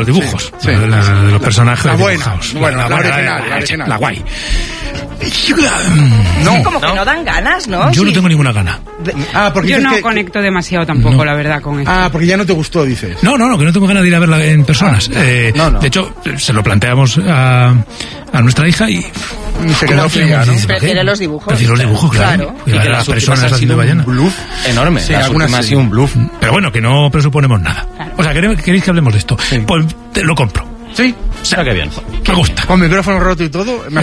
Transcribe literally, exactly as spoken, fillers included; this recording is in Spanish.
los dibujos, sí, la, sí, la, sí, de los la, personajes la buena, dibujados. bueno, la, la, la original, la, la, original. la guay. No, sí, como que no, no dan ganas, ¿no? Yo sí. no tengo ninguna gana. Ah, porque yo no que... conecto demasiado tampoco, no. la verdad, con esto. Ah, porque ya no te gustó, dices. No, no, no, que no tengo ganas de ir a verla en personas. Ah, eh, no, no. De hecho, se lo planteamos a, a nuestra hija y... se quedó fría, ¿no? Prefiere los dibujos. Prefiere los dibujos, claro. claro. Y, y que las personas ha sido un bluff enorme. Sí, las algunas últimas sí. ha sido un bluff. Pero bueno, que no presuponemos nada. Claro. O sea, ¿queréis, ¿queréis que hablemos de esto? Sí. Pues te lo compro. Sí. Será que bien. Me gusta. Con micrófono roto y todo.